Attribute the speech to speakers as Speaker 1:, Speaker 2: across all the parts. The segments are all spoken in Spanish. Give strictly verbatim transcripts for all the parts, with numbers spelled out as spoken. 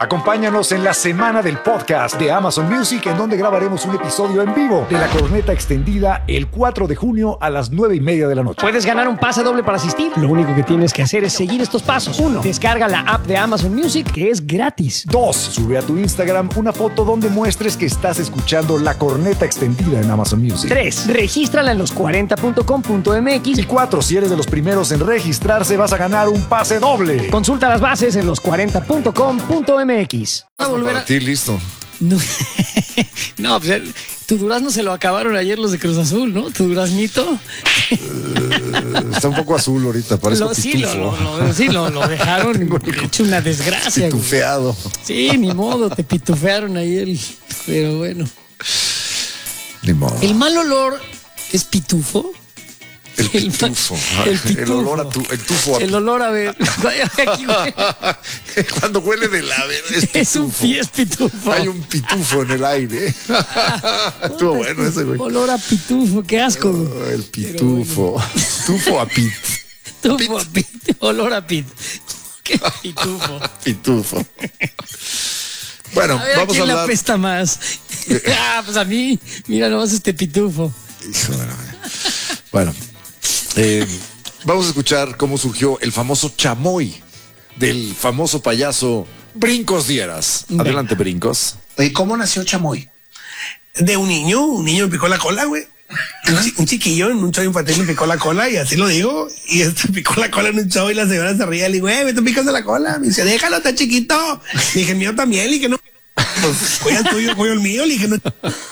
Speaker 1: Acompáñanos en la semana del podcast de Amazon Music, en donde grabaremos un episodio en vivo de La Corneta Extendida el cuatro de junio a las nueve y media de la noche.
Speaker 2: Puedes ganar un pase doble para asistir. Lo único que tienes que hacer es seguir estos pasos. Uno, descarga la app de Amazon Music, que es gratis.
Speaker 1: Dos, sube a tu Instagram una foto donde muestres que estás escuchando La Corneta Extendida en Amazon Music.
Speaker 2: Tres, regístrala en los cuarenta punto com punto m x.
Speaker 1: Y cuatro, si eres de los primeros en registrarse, vas a ganar un pase doble.
Speaker 2: Consulta las bases en los cuarenta punto com punto m x.
Speaker 3: A volver a ti, listo.
Speaker 2: No, no, pues tu durazno se lo acabaron ayer los de Cruz Azul, ¿no? Tu duraznito.
Speaker 1: Uh, está un poco azul ahorita, parece
Speaker 2: lo, sí, lo, lo, lo, sí, lo, lo dejaron hecho una desgracia.
Speaker 1: Pitufeado.
Speaker 2: Güey. Sí, ni modo, te pitufearon ayer, pero bueno.
Speaker 1: Ni modo.
Speaker 2: El mal olor es pitufo.
Speaker 1: El pitufo. El, el, pitufo. El olor a tu, el tufo. A...
Speaker 2: El olor a ver. Aquí,
Speaker 1: cuando huele de la ver, es pitufo.
Speaker 2: Es un pie pitufo.
Speaker 1: Hay un pitufo en el aire. Estuvo bueno ese, güey.
Speaker 2: Olor a pitufo, qué asco.
Speaker 1: Oh, el pitufo. Bueno. Tufo a pit.
Speaker 2: Tufo a pit. Olor a pit. Qué pitufo.
Speaker 1: Pitufo. Bueno,
Speaker 2: a ver,
Speaker 1: vamos
Speaker 2: ¿a quién
Speaker 1: a hablar.
Speaker 2: La apesta más? Ah, pues a mí. Mira nomás este pitufo.
Speaker 1: Hijo de la madre. Bueno. Eh, vamos a escuchar cómo surgió el famoso chamoy del famoso payaso Brincos Dieras. Adelante, Brincos.
Speaker 4: Oye, ¿cómo nació chamoy? De un niño, un niño me picó la cola, güey. Un, un chiquillo en un show infantil me picó la cola y así lo digo. Y este picó la cola en un show y la señora se ría. Le digo, eh, me estás picando la cola. Me dice, déjalo, está chiquito. Le dije, el mío también. Le dije, no. Pues, cuida el tuyo, cuida el mío. Le dije, no.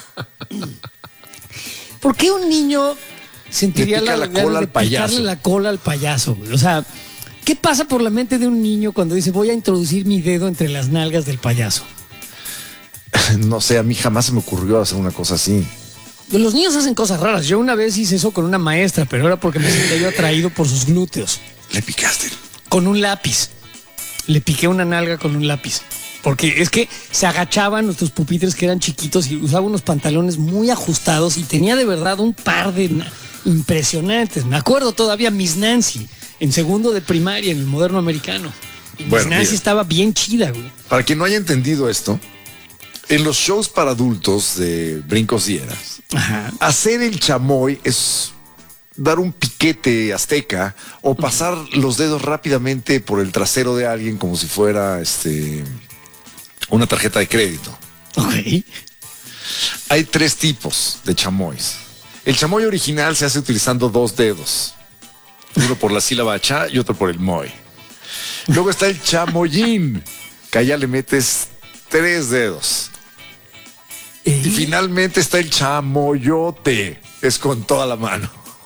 Speaker 2: ¿Por qué un niño sentiría
Speaker 1: le pica
Speaker 2: la,
Speaker 1: la cola
Speaker 2: de
Speaker 1: al payaso?
Speaker 2: Picarle la cola al payaso, güey. O sea, ¿qué pasa por la mente de un niño cuando dice voy a introducir mi dedo entre las nalgas del payaso?
Speaker 1: No sé, a mí jamás se me ocurrió hacer una cosa así.
Speaker 2: Los niños hacen cosas raras. Yo una vez hice eso con una maestra, pero era porque me sentía yo atraído por sus glúteos.
Speaker 1: ¿Le picaste?
Speaker 2: Con un lápiz. Le piqué una nalga con un lápiz. Porque es que se agachaban nuestros pupitres que eran chiquitos y usaba unos pantalones muy ajustados y tenía de verdad un par de impresionantes. Me acuerdo todavía Miss Nancy en segundo de primaria en el moderno americano. Y
Speaker 1: bueno,
Speaker 2: Miss Nancy
Speaker 1: mira,
Speaker 2: estaba bien chida, güey.
Speaker 1: Para quien no haya entendido esto, en los shows para adultos de Brincos Dieras, Ajá. hacer el chamoy es dar un piquete azteca o pasar los dedos rápidamente por el trasero de alguien como si fuera este una tarjeta de crédito.
Speaker 2: Ok.
Speaker 1: Hay tres tipos de chamoys. El chamoy original se hace utilizando dos dedos. Uno por la sílaba cha y otro por el moy. Luego está el chamoyín, que allá le metes tres dedos. ¿Eh? Y finalmente está el chamoyote, es con toda la mano.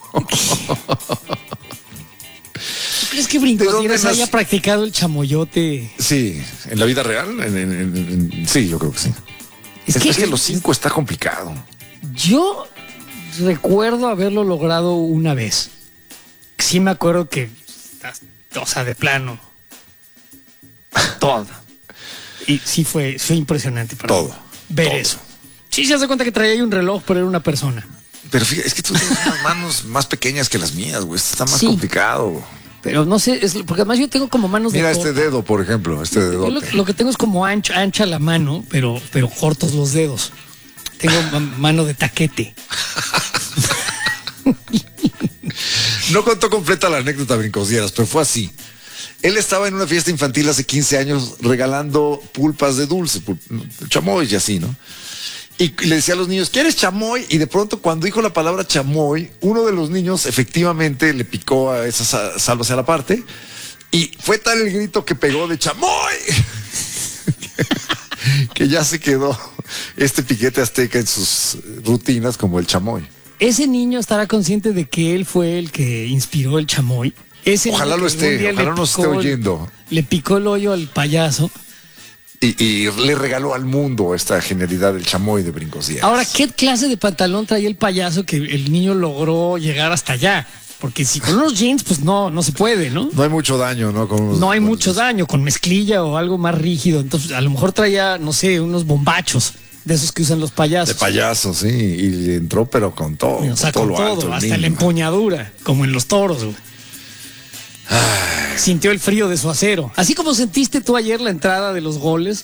Speaker 2: ¿Tú crees que Brincos Dieras nas... haya practicado el chamoyote?
Speaker 1: Sí, en la vida real, en, en, en, en, sí, yo creo que sí. Es, es que, que los cinco está complicado.
Speaker 2: Yo recuerdo haberlo logrado una vez. Sí me acuerdo que, o sea, de plano, todo. Y sí fue, fue impresionante para
Speaker 1: todo,
Speaker 2: mí ver
Speaker 1: todo.
Speaker 2: eso. Sí se hace cuenta que traía ahí un reloj, pero era una persona.
Speaker 1: Pero fíjate, es que tú tienes unas manos más pequeñas que las mías, güey. Esto está más sí, complicado.
Speaker 2: Pero no sé, es, porque además yo tengo como manos
Speaker 1: Mira
Speaker 2: de
Speaker 1: este
Speaker 2: corta.
Speaker 1: dedo, por ejemplo, este dedo.
Speaker 2: Lo, lo que tengo es como ancha, ancha la mano, pero, pero cortos los dedos. Tengo mano de taquete.
Speaker 1: No contó completa la anécdota, Brincos Dieras, pero fue así. Él estaba en una fiesta infantil hace quince años regalando pulpas de dulce, pul chamoy y así, ¿no? Y le decía a los niños, ¿quieres chamoy? Y de pronto cuando dijo la palabra chamoy, uno de los niños efectivamente le picó a esa salva hacia la parte y fue tal el grito que pegó de chamoy que ya se quedó este piquete azteca en sus rutinas como el chamoy.
Speaker 2: Ese niño estará consciente de que él fue el que inspiró el chamoy. Ese
Speaker 1: ojalá lo esté, ojalá no esté oyendo.
Speaker 2: Le picó el hoyo al payaso.
Speaker 1: Y, y le regaló al mundo esta genialidad del chamoy de Brincos Dieras.
Speaker 2: Ahora, ¿qué clase de pantalón traía el payaso que el niño logró llegar hasta allá? Porque si con unos jeans, pues no, no se puede, ¿no?
Speaker 1: No hay mucho daño, ¿no? Con unos,
Speaker 2: no hay
Speaker 1: con
Speaker 2: mucho
Speaker 1: esos...
Speaker 2: daño, con mezclilla o algo más rígido. Entonces, a lo mejor traía, no sé, unos bombachos de esos que usan los payasos.
Speaker 1: De payasos, sí. Y le entró, pero con todo.
Speaker 2: O sea,
Speaker 1: con
Speaker 2: con
Speaker 1: todo,
Speaker 2: todo,
Speaker 1: alto,
Speaker 2: hasta
Speaker 1: niño.
Speaker 2: la empuñadura, como en los toros, güey. Ay. Sintió el frío de su acero. Así como sentiste tú ayer la entrada de los goles,